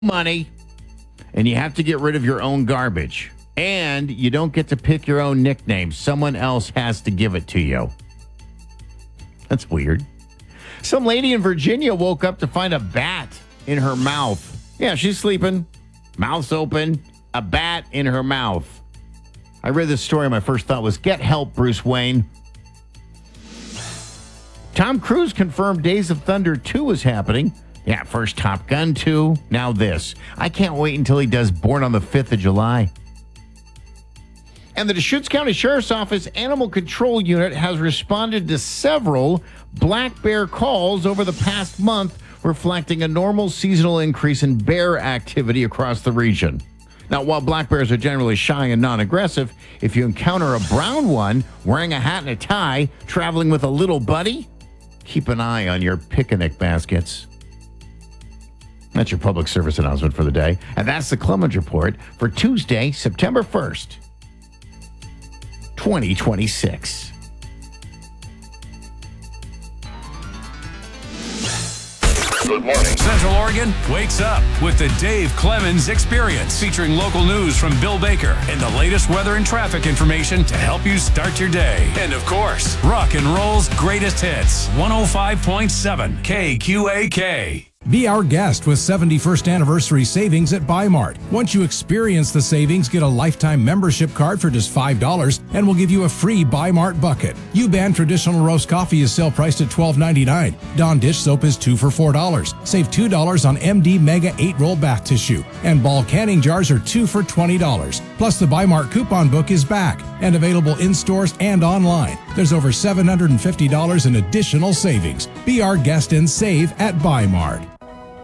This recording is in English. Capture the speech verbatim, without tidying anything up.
money, and you have to get rid of your own garbage. And you don't get to pick your own nickname. Someone else has to give it to you. That's weird. Some lady in Virginia woke up to find a bat in her mouth. Yeah, she's sleeping, mouth's open, a bat in her mouth. I read this story, my first thought was, get help, Bruce Wayne. Tom Cruise confirmed Days of Thunder two is happening. Yeah, first Top Gun two, now this. I can't wait until he does Born on the fifth of July. And the Deschutes County Sheriff's Office Animal Control Unit has responded to several black bear calls over the past month, reflecting a normal seasonal increase in bear activity across the region. Now, while black bears are generally shy and non-aggressive, if you encounter a brown one wearing a hat and a tie, traveling with a little buddy, keep an eye on your picnic baskets. That's your public service announcement for the day. And that's the Clemens Report for Tuesday, September first, twenty twenty-six. Good morning. Central Oregon wakes up with the Dave Clemens Experience, featuring local news from Bill Baker and the latest weather and traffic information to help you start your day. And of course, rock and roll's greatest hits, one oh five point seven K Q A K. Be our guest with seventy-first anniversary savings at Buy Mart. Once you experience the savings, get a lifetime membership card for just five dollars and we'll give you a free Buy Mart bucket. U-Ban traditional roast coffee is sale priced at twelve ninety-nine. Dawn dish soap is two for four dollars. Save two dollars on M D Mega eight roll bath tissue. And Ball canning jars are two for twenty dollars. Plus the Buy Mart coupon book is back and available in stores and online. There's over seven hundred fifty dollars in additional savings. Be our guest and save at Buy Mart.